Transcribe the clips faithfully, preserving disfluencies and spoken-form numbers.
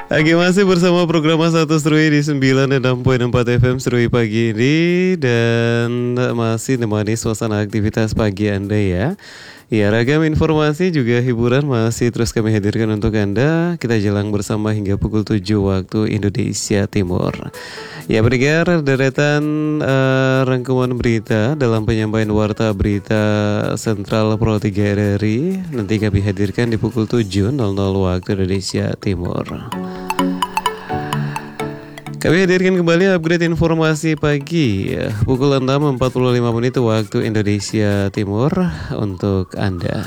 Lagi masih bersama program Satu Serui di sembilan puluh enam koma empat F M Serui pagi ini. Dan masih menemani suasana aktivitas pagi Anda ya. Ya, ragam informasi juga hiburan masih terus kami hadirkan untuk Anda. Kita jalan bersama hingga pukul tujuh waktu Indonesia Timur. Ya, pendengar, deretan uh, rangkuman berita dalam penyampaian warta berita Sentral Pro tiga R R I nanti kami hadirkan di pukul tujuh waktu Indonesia Timur. Kami hadirkan kembali upgrade informasi pagi ya, pukul enam empat puluh lima menit waktu Indonesia Timur untuk Anda.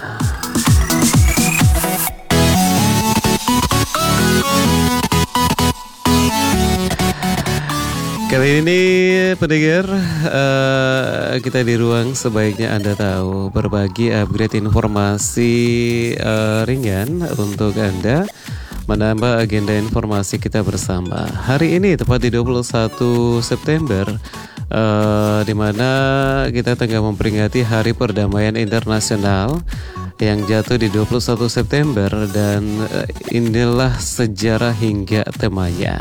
Kali ini pendengar, uh, kita di ruang sebaiknya Anda tahu berbagi upgrade informasi uh, ringan untuk Anda, menambah agenda informasi kita bersama. Hari ini tepat di dua puluh satu September, uh, di mana kita tengah memperingati Hari Perdamaian Internasional yang jatuh di dua puluh satu September, dan uh, inilah sejarah hingga temanya.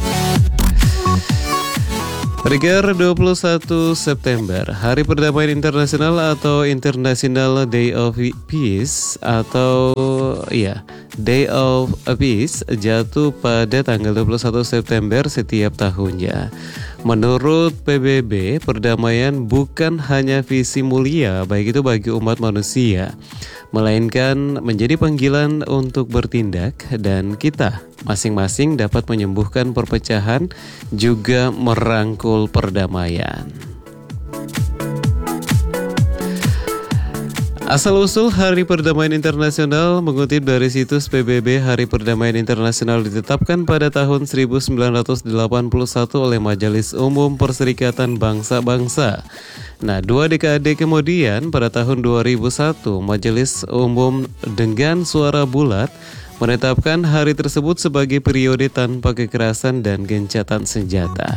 Pendengar, dua puluh satu September, Hari Perdamaian Internasional atau International Day of Peace atau ya Day of Peace jatuh pada tanggal dua puluh satu September setiap tahunnya. Menurut P B B, perdamaian bukan hanya visi mulia baik itu bagi umat manusia, melainkan menjadi panggilan untuk bertindak, dan kita masing-masing dapat menyembuhkan perpecahan juga merangkul perdamaian. Asal-usul Hari Perdamaian Internasional mengutip dari situs P B B, Hari Perdamaian Internasional ditetapkan pada tahun seribu sembilan ratus delapan puluh satu oleh Majelis Umum Perserikatan Bangsa-Bangsa. Nah, dua dekade kemudian pada tahun dua ribu satu, Majelis Umum dengan suara bulat menetapkan hari tersebut sebagai periode tanpa kekerasan dan gencatan senjata.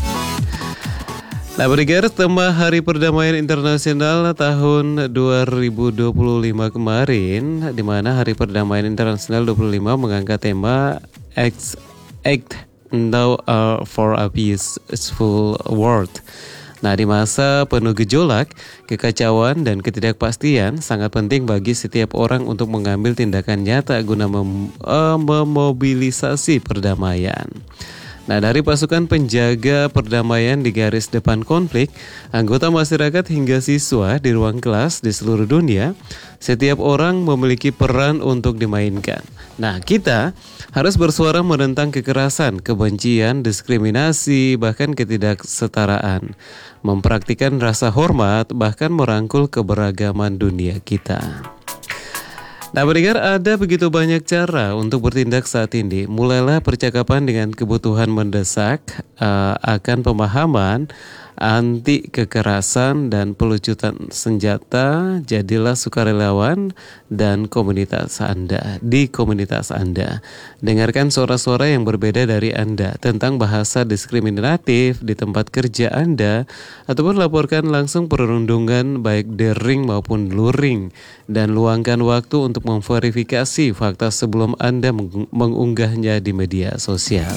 Nah, pendengar, tema Hari Perdamaian Internasional tahun dua ribu dua puluh lima kemarin, di mana Hari Perdamaian Internasional dua puluh lima mengangkat tema Act, Act Now for a Peaceful World. Nah, di masa penuh gejolak, kekacauan, dan ketidakpastian, sangat penting bagi setiap orang untuk mengambil tindakan nyata guna mem- uh, memobilisasi perdamaian. Nah, dari pasukan penjaga perdamaian di garis depan konflik, anggota masyarakat hingga siswa di ruang kelas di seluruh dunia, setiap orang memiliki peran untuk dimainkan. Nah, kita harus bersuara menentang kekerasan, kebencian, diskriminasi, bahkan ketidaksetaraan, mempraktikkan rasa hormat, bahkan merangkul keberagaman dunia kita. Nah, pendengar, ada begitu banyak cara untuk bertindak saat ini. Mulailah percakapan dengan kebutuhan mendesak uh, akan pemahaman anti kekerasan dan pelucutan senjata. Jadilah sukarelawan dan komunitas Anda di komunitas Anda. Dengarkan suara-suara yang berbeda dari Anda tentang bahasa diskriminatif di tempat kerja Anda, ataupun laporkan langsung perundungan baik daring maupun luring, dan luangkan waktu untuk memverifikasi fakta sebelum Anda meng- mengunggahnya di media sosial.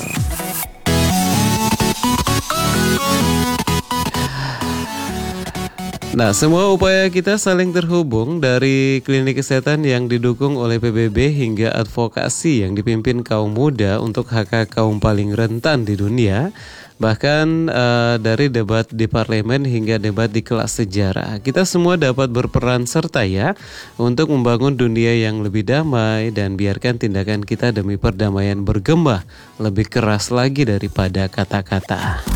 Nah, semua upaya kita saling terhubung, dari klinik kesehatan yang didukung oleh P B B hingga advokasi yang dipimpin kaum muda untuk hak-hak kaum paling rentan di dunia. Bahkan uh, dari debat di parlemen hingga debat di kelas sejarah, kita semua dapat berperan serta ya untuk membangun dunia yang lebih damai, dan biarkan tindakan kita demi perdamaian bergema lebih keras lagi daripada kata-kata.